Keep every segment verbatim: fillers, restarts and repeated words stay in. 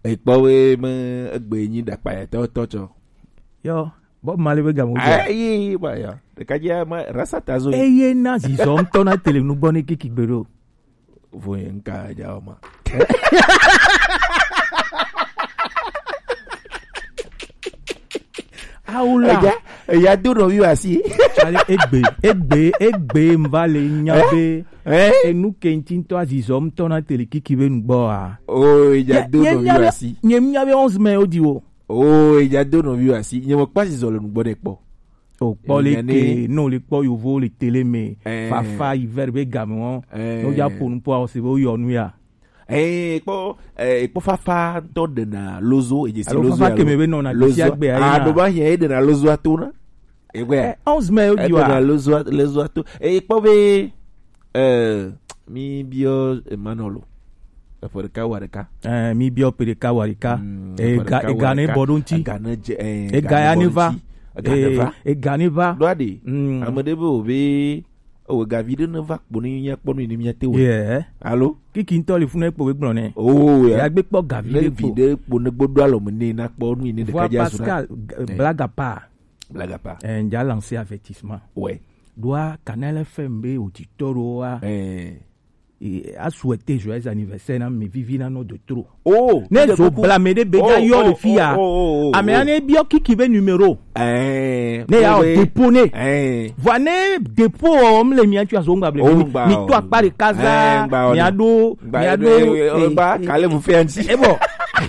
e po we me egbe nyi da pa to to cho yo Bob Marley be gamu ai ba ya de ka ja ma rasa tazo e ye na si so mto na tele nu gboni kiki gbero vo yen ka ja ma aula e ya do no wi asi ale egbe egbe egbe mvale nyabe eh enu kentin to azizo mto na tele kiki be nu gbo a o e ya do no wi asi nyem nyabe onze me odiwo o e ya do no wi asi nyem pa si zo le nu gbo de po o po le ke no le po yo vo le tele me fa fa hiver be gamon no ja ponu po o se bo yo nu ya eh po eh po fa fa to de na lozo e je si lozo fa ke me be no na si agbe ayi na do ba ye de na lozo atuna e we onze me o diwa na lozo lozo atu e po be eh mi bio Manolo e for ka warika eh mi bio pe ka warika e ga e ga ne bodunti e ga ya neva e ga neva do ade amade be obe o ga video ne va boni nya ponu ni mi te wo yeah allo kiki nto le fun epo we gbon ne oh ya gbe po ga video video po ne gbodo alo mo ni na po nu ni de ka ja sura blaga pa blaga pa eh nja lancer avertissement ouais doit Canal F M B auditoro a eh et a souhaité joyeux anniversaire na me vivi na no de trop oh ne so blâmer de beja yo le fia a me ane bio kiki be numéro eh ne ya déponé eh voine dépôt om le mi atu azonga ble mi to apare kaza mi ado mi ado ba kale vous fait ainsi et bon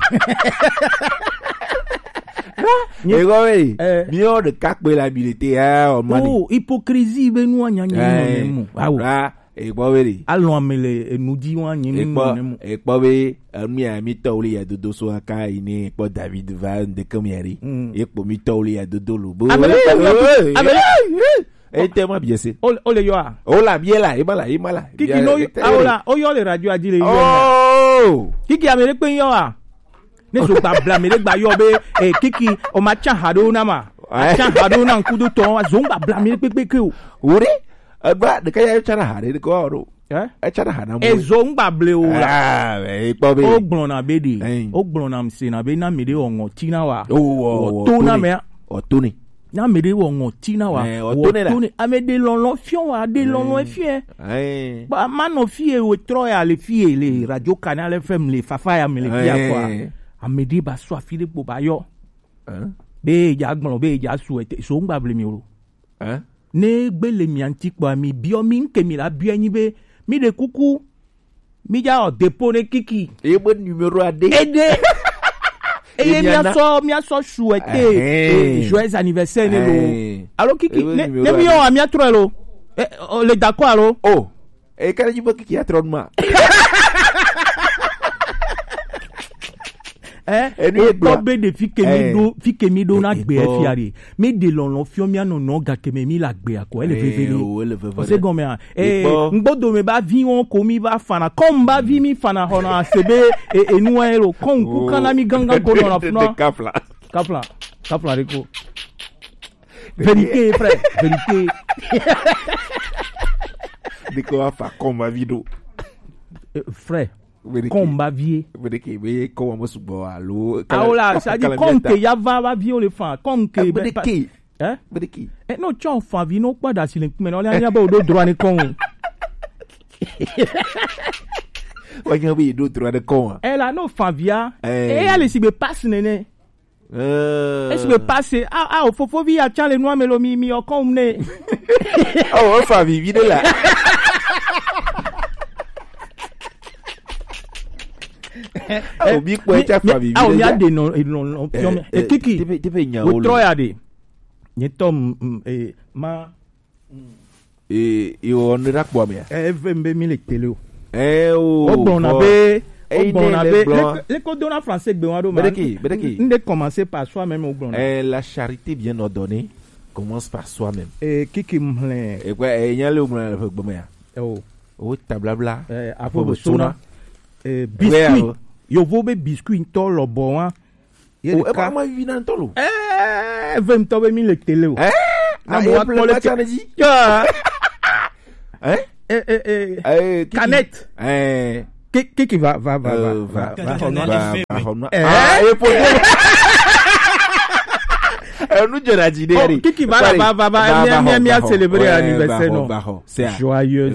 et ouais mieux de cap l'habilité hein oh hypocrisie be nu anya nyi ah e po we alon amele enudi wan nyi nemu e po we mi ami tawli ya dodo so aka ini po David Van de Comieri e po mi tawli ya dodo lo bo amele amele e te ma bien c'est o le yo a o la bien la e mala e mala kiki no ola o yo le radio adile yo oh kiki amele pe yo a ne so gba blame le gba yo be e kiki o ma chan hado na ma a chan hado na nkudu ton zonga blame pe pe ke o ore agba de ka ya chara hare de ko ro eh e chara hana mo e zonga ble o ah e po be o gbon na be de o gbon na mse na be na me de ongo tina wa o to na me o to ni na me de ongo tina wa o to ni amede lonlon fion wa de lonlon fie eh ba mano fie o troya le fie le radio Canal F M le fafa ya me le fie kwa amede ba so afile po ba yo eh be ja gbon be ja souhaité so ngba ble mi o eh ne gbele mi antikpo mi bio mi nke mi la bio nyi be mi de kuku mi ja o dépôt ne kiki e bo numéro ade ede e mi aso mi aso souhaité joyeux anniversaire ne lo allo kiki ne mi yo ami atro lo le d'accord allo oh e kana ji bo kiki atro ma eh e to be de fi kemi do fi kemi do na gbe e fi ari me de lon lon fi o mi anu no ga kemi mi la gbe ako ele vevele o se gon me eh ngbodo me ba vi won ko mi ba fana kom ba vi mi fana hono asebe e enu ero kon ku kana mi ganga ko na funa kapla kapla kapla reko vérité frère vérité de ko fa kom ba vido frère combat vie mais que mais comment moi subo allo aola ça dit comme que ya va va vie le fan comme que mais qui hein mais qui eh no chon fan vie no pada si le mais no anya ba o do droit ni kon wa nya bi do droit de kon eh la no fan via eh elle si be passe nene euh est-ce que passe ah ah fofo vi a chale no amelo mi mi o kon ne oh fan vie vide là o bi ko echa fa bi ah o ya de no no e kiki te pe nya o troya de ni tom e ma e e o ne rakpo me e vembe mi le tele o eh o o bon na be o bon na be le ko dona français gbe wan do ma bedeki bedeki ndé commencer par soi-même o bon eh la charité bien ordonnée commence par soi-même e kiki mhle e kwa e nya le o mhle le gbe me ya o o tablabla eh afo sona eh biscuit yo vo be biscuit to lo bon an ye e ka ma vi nan to lo eh vem to be mi le tele o eh na mo ko le challenge ya eh eh eh eh canette eh Qui qui va va va va va va. Ah, et pour nous je la dis qui qui va va va va va célébrer l'anniversaire non. C'est Joyeux